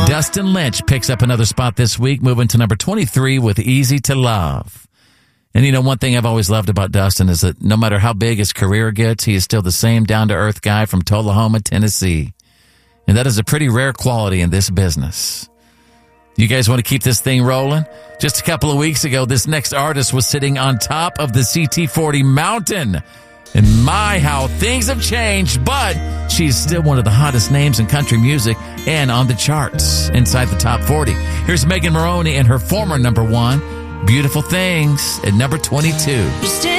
Dustin Lynch picks up another spot this week, moving to number 23 with Easy to Love. And you know, one thing I've always loved about Dustin is that no matter how big his career gets, he is still the same down-to-earth guy from Tullahoma, Tennessee. And that is a pretty rare quality in this business. You guys want to keep this thing rolling? Just a couple of weeks ago, this next artist was sitting on top of the CT40 mountain. And my, how things have changed, but she's still one of the hottest names in country music and on the charts inside the top 40. Here's Megan Moroney and her former number one, Beautiful Things, at number 22.